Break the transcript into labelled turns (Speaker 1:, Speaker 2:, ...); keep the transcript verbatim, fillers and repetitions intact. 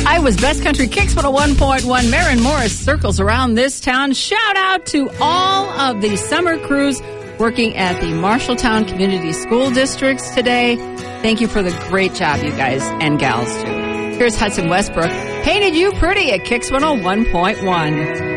Speaker 1: Iowa's Best Country Kicks one oh one point one. Maren Morris circles around this town. Shout out to all of the summer crews working at the Marshalltown Community School Districts today. Thank you for the great job, you guys and gals, too. Here's Hudson Westbrook. Painted You Pretty at Kicks one oh one point one.